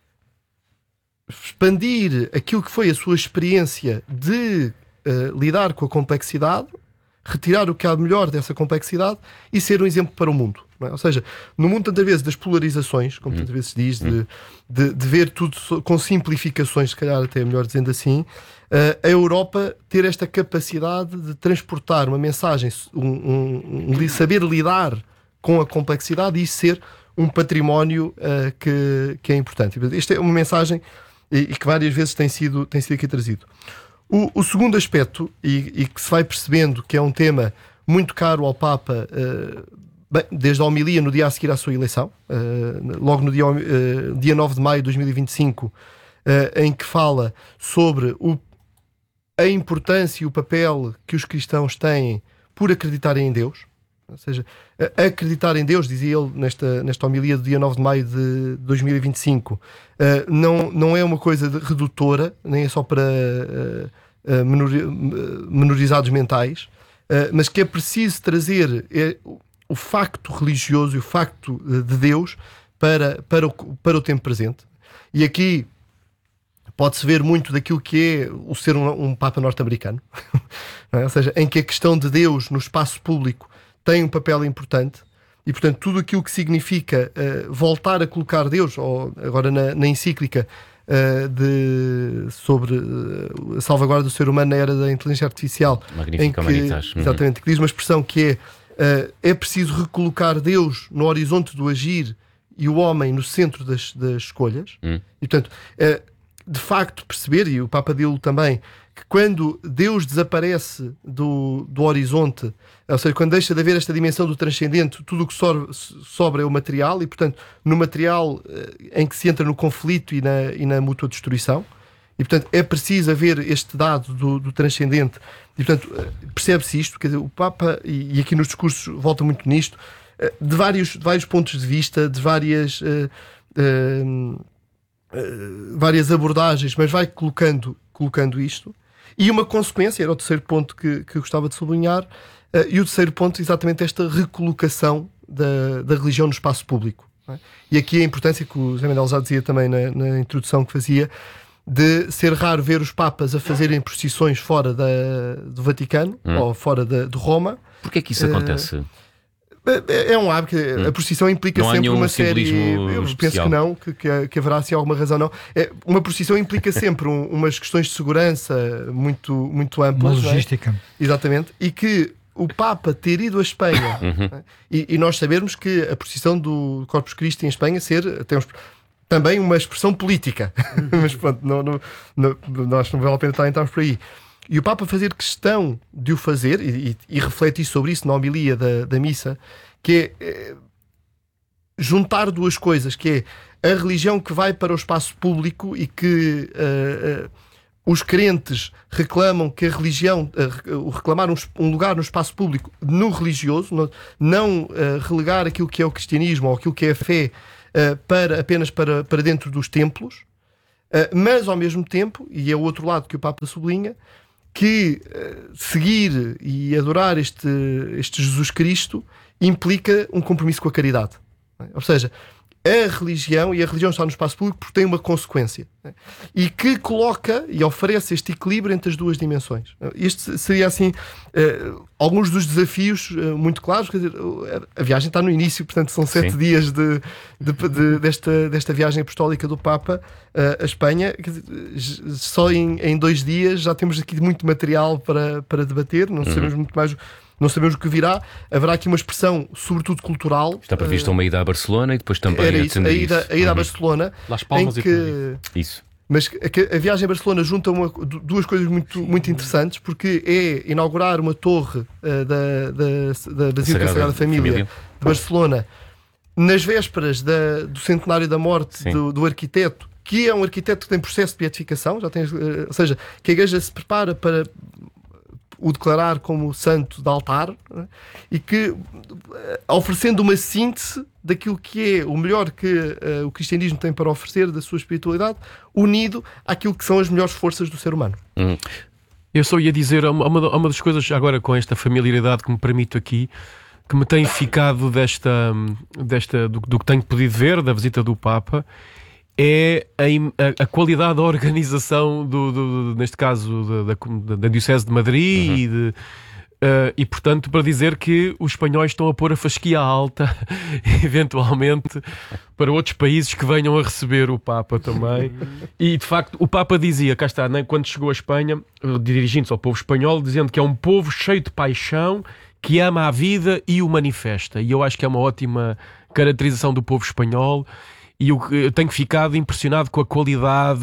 Speaker 15: expandir aquilo que foi a sua experiência de lidar com a complexidade, retirar o que há de melhor dessa complexidade e ser um exemplo para o mundo. Não é? Ou seja, no mundo tantas vezes das polarizações, como tantas vezes se diz, de ver tudo com simplificações, se calhar até melhor dizendo assim, a Europa ter esta capacidade de transportar uma mensagem, saber lidar com a complexidade e ser um património que é importante. Esta é uma mensagem e que várias vezes tem sido aqui trazido. O segundo aspecto, e que se vai percebendo que é um tema muito caro ao Papa, desde a homilia no dia a seguir à sua eleição, logo no dia 9 de maio de 2025, em que fala sobre a importância e o papel que os cristãos têm por acreditarem em Deus. Ou seja, acreditar em Deus, dizia ele nesta homilia do dia 9 de maio de 2025, não é uma coisa redutora, nem é só para menorizados mentais, mas que é preciso trazer o facto religioso e o facto de Deus para o tempo presente. E aqui pode-se ver muito daquilo que é o ser um Papa norte-americano, ou seja, em que a questão de Deus no espaço público tem um papel importante e, portanto, tudo aquilo que significa voltar a colocar Deus, ou agora na encíclica sobre a salvaguarda do ser humano na era da inteligência artificial,
Speaker 11: Magnífica Humanitas.
Speaker 15: Exatamente, que diz uma expressão que é preciso recolocar Deus no horizonte do agir e o homem no centro das escolhas. E, portanto, de facto perceber, e o Papa dilo também, que quando Deus desaparece do horizonte, ou seja, quando deixa de haver esta dimensão do transcendente, tudo o que sobra é o material, e portanto no material em que se entra no conflito e na mútua destruição, e portanto é preciso haver este dado do transcendente, e portanto percebe-se isto, quer dizer, o Papa, e aqui nos discursos volta muito nisto, de vários pontos de vista, de várias abordagens, mas vai colocando isto. E uma consequência, era o terceiro ponto que gostava de sublinhar, e o terceiro ponto, exatamente esta recolocação da religião no espaço público. Não é? E aqui a importância que o Zé Manuel já dizia também na introdução que fazia, de ser raro ver os papas a fazerem procissões fora do Vaticano, ou fora de Roma.
Speaker 11: Porquê é que isso acontece?
Speaker 15: É um hábito. A procissão implica
Speaker 11: não
Speaker 15: sempre uma
Speaker 11: série.
Speaker 15: Eu penso que não, que haverá assim alguma razão. Não. Uma procissão implica sempre umas questões de segurança muito amplas.
Speaker 12: Uma logística.
Speaker 15: Não é? Exatamente. E que o Papa ter ido à Espanha, e nós sabermos que a procissão do Corpus Christi em Espanha temos também uma expressão política. Mas pronto, nós não vale a pena entrarmos por aí. E o Papa fazer questão de o fazer e refletir sobre isso na homilia da missa, que é juntar duas coisas, que é a religião que vai para o espaço público e que os crentes reclamam que a religião, reclamar um lugar no espaço público no religioso, não relegar aquilo que é o cristianismo ou aquilo que é a fé apenas para dentro dos templos, mas ao mesmo tempo, e é o outro lado que o Papa sublinha, que seguir e adorar este Jesus Cristo implica um compromisso com a caridade. Ou seja, a religião está no espaço público porque tem uma consequência. e que coloca e oferece este equilíbrio entre as duas dimensões. Este seria assim alguns dos desafios muito claros. Quer dizer, a viagem está no início, portanto são 7 dias desta viagem apostólica do Papa a Espanha. Quer dizer, só em 2 dias já temos aqui muito material para debater, não sabemos muito mais. Não sabemos o que virá. Haverá aqui uma expressão, sobretudo cultural.
Speaker 11: Está prevista uma ida a Barcelona e depois também
Speaker 15: a ida a Barcelona.
Speaker 14: Las Palmas
Speaker 11: Isso.
Speaker 15: Mas a viagem a Barcelona junta duas coisas muito interessantes, porque é inaugurar uma torre da Basílica Sagrada Família de Barcelona nas vésperas do centenário da morte do arquiteto, que é um arquiteto que tem processo de beatificação, ou seja, que a Igreja se prepara para o declarar como santo de altar, e que, oferecendo uma síntese daquilo que é o melhor que o cristianismo tem para oferecer da sua espiritualidade, unido àquilo que são as melhores forças do ser humano.
Speaker 14: Eu só ia dizer uma das coisas, agora com esta familiaridade que me permito aqui, que me tem ficado do que tenho podido ver da visita do Papa, é a qualidade da organização neste caso da Diocese de Madrid e portanto para dizer que os espanhóis estão a pôr a fasquia alta eventualmente para outros países que venham a receber o Papa também. E de facto o Papa dizia, cá está, né, quando chegou à Espanha, dirigindo-se ao povo espanhol, dizendo que é um povo cheio de paixão, que ama a vida e o manifesta. E eu acho que é uma ótima caracterização do povo espanhol. E eu tenho ficado impressionado com a qualidade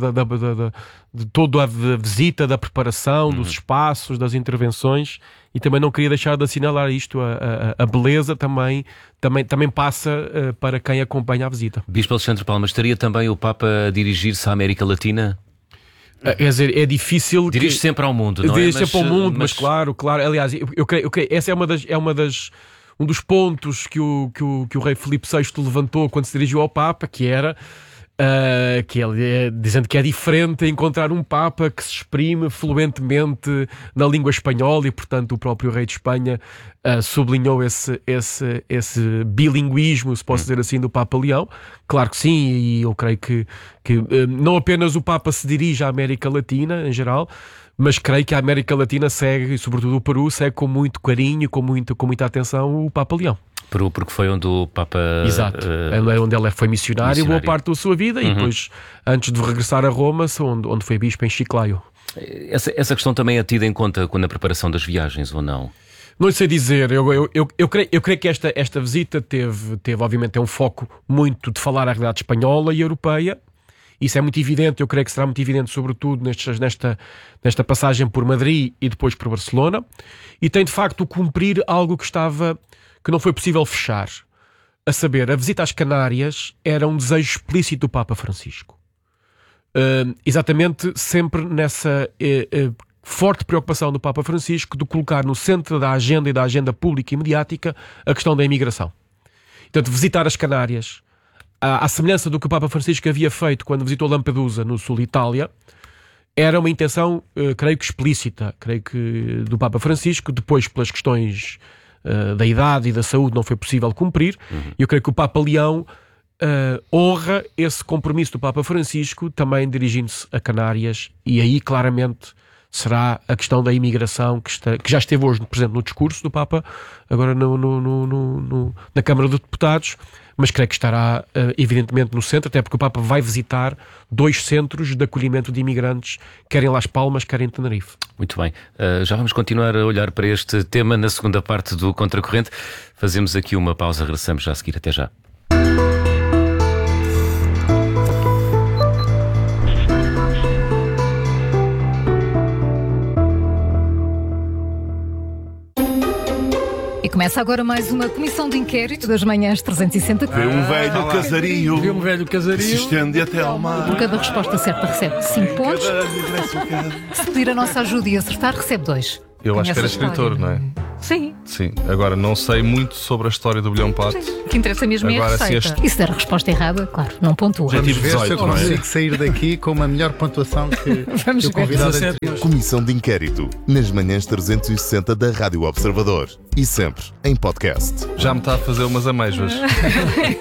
Speaker 14: de toda a visita, da preparação, dos espaços, das intervenções, e também não queria deixar de assinalar isto, a beleza também passa para quem acompanha a visita.
Speaker 11: Bispo Alexandre Palma, estaria também o Papa a dirigir-se à América Latina?
Speaker 14: Quer dizer, é difícil...
Speaker 11: Dirige sempre ao mundo, não é?
Speaker 14: Dirige sempre ao mundo, mas claro. Aliás, eu creio essa é um dos pontos que o rei Filipe VI levantou quando se dirigiu ao Papa, que era dizendo que é diferente encontrar um Papa que se exprime fluentemente na língua espanhola, e portanto o próprio rei de Espanha sublinhou esse bilinguismo, se posso dizer assim, do Papa Leão. Claro que sim, e eu creio que não apenas o Papa se dirige à América Latina em geral, mas creio que a América Latina segue, e sobretudo o Peru, segue com muito carinho, com muita atenção o Papa Leão.
Speaker 11: Peru, porque foi onde o Papa...
Speaker 14: Exato, onde ele foi missionário boa parte da sua vida, e depois, antes de regressar a Roma, onde foi bispo em Chiclayo.
Speaker 11: Essa questão também é tida em conta na preparação das viagens, ou não?
Speaker 14: Não sei dizer. Eu creio que esta visita teve obviamente, um foco muito de falar a realidade espanhola e europeia. Isso é muito evidente, eu creio que será muito evidente, sobretudo nesta passagem por Madrid e depois por Barcelona, e tem de facto cumprir algo que não foi possível fechar. A saber, a visita às Canárias era um desejo explícito do Papa Francisco. Exatamente sempre nessa forte preocupação do Papa Francisco de colocar no centro da agenda e da agenda pública e mediática a questão da imigração. Portanto, visitar as Canárias, à semelhança do que o Papa Francisco havia feito quando visitou Lampedusa, no sul de Itália, era uma intenção, creio que explícita, do Papa Francisco. Depois, pelas questões da idade e da saúde, não foi possível cumprir. E eu creio que o Papa Leão honra esse compromisso do Papa Francisco, também dirigindo-se a Canárias, e aí claramente será a questão da imigração que já esteve hoje presente no discurso do Papa, agora na Câmara dos Deputados, mas creio que estará evidentemente no centro, até porque o Papa vai visitar 2 centros de acolhimento de imigrantes, quer em Las Palmas, quer em Tenerife.
Speaker 11: Muito bem. Já vamos continuar a olhar para este tema na segunda parte do Contracorrente. Fazemos aqui uma pausa, regressamos já a seguir. Até já.
Speaker 1: Começa agora mais uma comissão de inquérito das manhãs 360.
Speaker 16: Vê um velho casario.
Speaker 14: Vê um velho casario.
Speaker 16: Se estende até ao mar.
Speaker 1: Por cada resposta certa recebe 5 pontos. Se pedir a nossa ajuda e acertar, recebe 2.
Speaker 17: Eu acho que era escritor, não é?
Speaker 1: Sim.
Speaker 17: Sim. Agora, não sei muito sobre a história do Bilhão Pato.
Speaker 1: O que interessa mesmo é a receita. E se der a resposta errada, claro, não pontua.
Speaker 16: Já tive 18,
Speaker 18: eu consigo sair daqui com uma melhor pontuação que o convidado anterior.
Speaker 16: Comissão de Inquérito, nas manhãs 360 da Rádio Observador. E sempre em podcast.
Speaker 17: Já me está a fazer umas amêijoas.